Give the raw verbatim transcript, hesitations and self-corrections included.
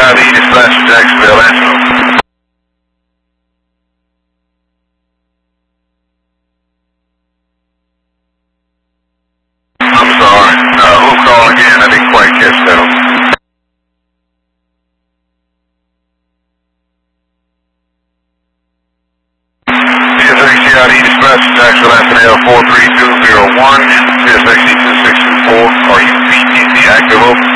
I D, dispatch to Jacksonville, Antelope. I'm sorry. Uh, who'll call again? I didn't quite catch that. T S X T I D, dispatch to Jacksonville, Antelope, four three two zero one, T S X T two six two four. Are you P T C active?